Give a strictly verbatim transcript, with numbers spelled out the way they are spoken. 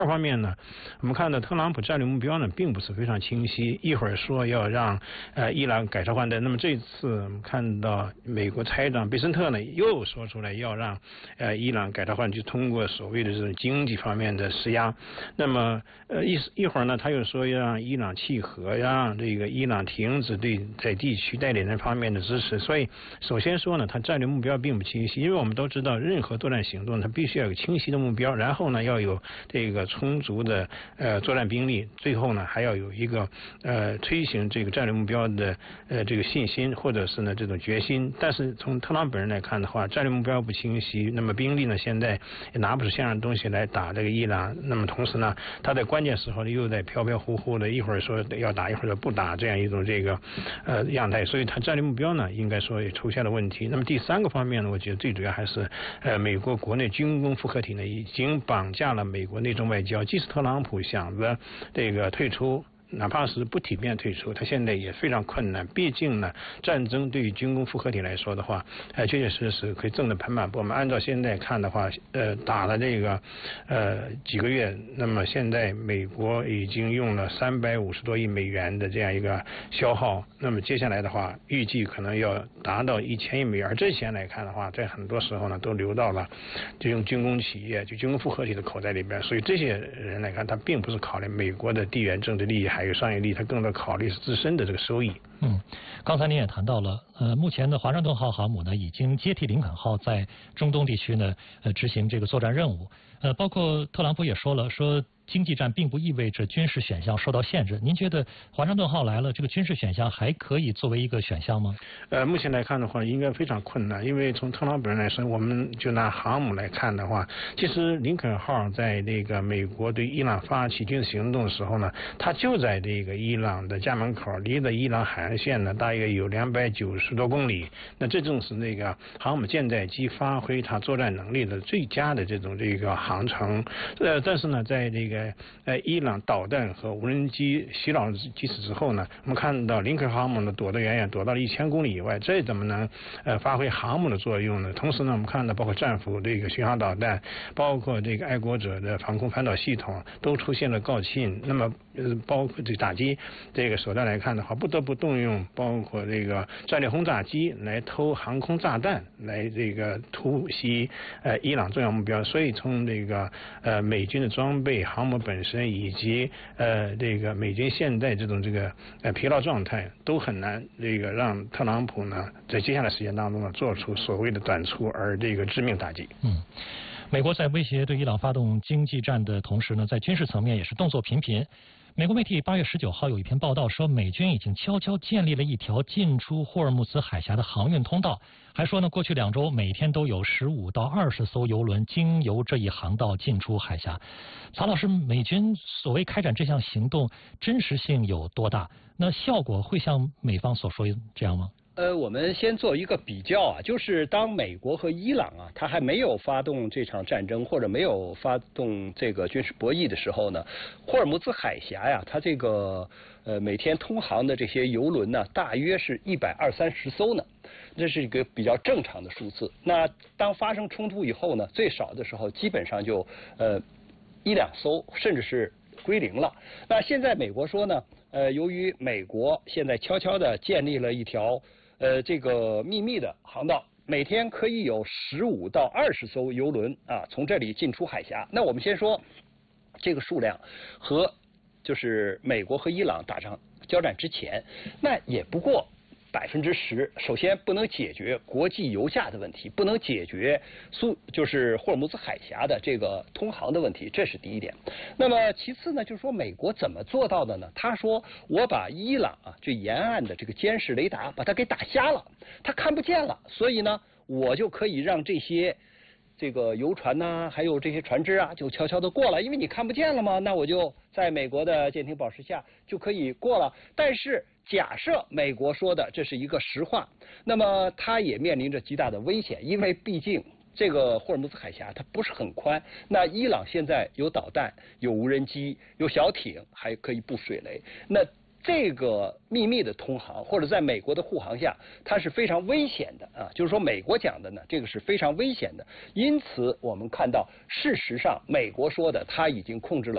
二方面呢，我们看到特朗普战略目标呢并不是非常清晰，一会儿说要让呃伊朗改朝换代，那么这次我们看到美国财长贝森特呢又说出来要让呃伊朗改朝换代，就通过所谓的这种经济方面的施压。那么呃一一会儿呢他又说要让伊朗契合，让这个伊朗停止对在地区代理人方面的支持。所以首先说呢，他战略目标并不清晰，因为我们都知道任何作战行动它必须要有清晰的目标，然后呢要有这个充足的呃作战兵力，最后呢还要有一个呃推行这个战略目标的呃这个信心或者是呢这种决心。但是从特朗普人来看的话，战略目标不清晰，那么兵力呢现在也拿不出像样的东西来打这个伊朗，那么同时呢他在关键时候呢又在飘飘忽忽的，一会儿说要打一会儿不打，这样一种这个呃样态，所以他战略目标呢应该说也出现了问题。那么第三个方面呢，我觉得最主要还是呃美国国内军工复合体呢已经绑架了美国内政外交，即使特朗普想着这个退出，哪怕是不体面退出，他现在也非常困难。毕竟呢，战争对于军工复合体来说的话，呃，确确实实可以挣得盆满钵满。按照现在看的话，呃，打了这个呃几个月，那么现在美国已经用了三百五十多亿美元的这样一个消耗，那么接下来的话，预计可能要达到一千亿美元。而这钱来看的话，在很多时候呢，都流到了这种军工企业、就军工复合体的口袋里边。所以这些人来看，他并不是考虑美国的地缘政治利益，还有商业利益，他更多考虑是自身的这个收益。 嗯，刚才您也谈到了，呃，目前的华盛顿号航母呢，已经接替林肯号在中东地区呢，呃，执行这个作战任务。呃，包括特朗普也说了，说经济战并不意味着军事选项受到限制。您觉得华盛顿号来了，这个军事选项还可以作为一个选项吗？ 呃，目前来看的话，应该非常困难，因为从特朗普人来说，我们就拿航母来看的话，其实林肯号在这个美国对伊朗发起军事行动的时候呢，它就在这个伊朗的家门口，离着伊朗海岸线呢大约有两百九十多公里。那这正是那个航母舰载机发挥它作战能力的最佳的这种这个航程。呃，但是呢，在这个呃伊朗导弹和无人机袭扰基础之后呢，我们看到林肯航母呢躲得远远，躲到了一千公里以外，这怎么能呃发挥航母的作用呢？同时呢，我们看到包括战斧这个巡航导弹，包括这个爱国者的防空反导系统都出现了告罄。那么呃包括这打击这个手段来看的话，不得不动用包括这个战略轰炸机来投航空炸弹，来这个突袭呃伊朗重要目标。所以从这个呃美军的装备、航母本身以及呃这个美军现在这种这个呃疲劳状态，都很难这个让特朗普呢在接下来时间当中呢做出所谓的短促而这个致命打击。 嗯。美国在威胁对伊朗发动经济战的同时呢，在军事层面也是动作频频。美国媒体八月十九号有一篇报道说，美军已经悄悄建立了一条进出霍尔木兹海峡的航运通道，还说呢，过去两周每天都有十五到二十艘油轮经由这一航道进出海峡。曹老师，美军所谓开展这项行动，真实性有多大？那效果会像美方所说这样吗？ 呃，我们先做一个比较啊，就是当美国和伊朗啊，它还没有发动这场战争或者没有发动这个军事博弈的时候呢，霍尔木兹海峡呀，它这个呃每天通航的这些油轮呢，大约是一百二三十艘呢，这是一个比较正常的数字。那当发生冲突以后呢，最少的时候基本上就呃一两艘，甚至是归零了。那现在美国说呢，呃，由于美国现在悄悄地建立了一条呃，这个秘密的航道，每天可以有十五到二十艘油轮啊从这里进出海峡。那我们先说这个数量和就是美国和伊朗打仗交战之前，那也不过百分之十。首先不能解决国际油价的问题，不能解决苏就是霍尔木兹海峡的这个通航的问题，这是第一点。那么其次呢，就是说美国怎么做到的呢？他说我把伊朗啊这沿岸的这个监视雷达把它给打瞎了，它看不见了，所以呢我就可以让这些这个游船呐、啊，还有这些船只啊，就悄悄的过了，因为你看不见了嘛，那我就在美国的舰艇保持下就可以过了。但是假设美国说的这是一个实话，那么它也面临着极大的危险，因为毕竟这个霍尔木兹海峡它不是很宽，那伊朗现在有导弹、有无人机、有小艇，还可以布水雷，那这个秘密的通航或者在美国的护航下，它是非常危险的啊，就是说美国讲的呢，这个是非常危险的。因此我们看到，事实上美国说的他已经控制了